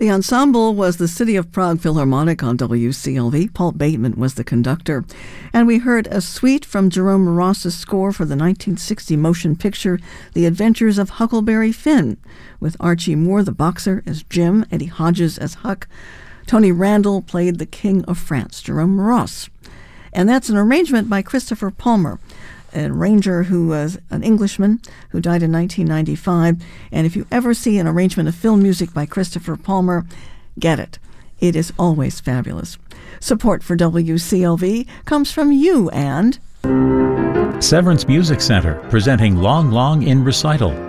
The ensemble was the City of Prague Philharmonic on WCLV. Paul Bateman was the conductor. And we heard a suite from Jerome Ross's score for the 1960 motion picture The Adventures of Huckleberry Finn, with Archie Moore, the boxer, as Jim, Eddie Hodges as Huck. Tony Randall played the King of France, Jerome Ross. And that's an arrangement by Christopher Palmer, an arranger who was an Englishman who died in 1995. And if you ever see an arrangement of film music by Christopher Palmer, get it. It is always fabulous. Support for WCLV comes from you and Severance Music Center, presenting Long Long in Recital,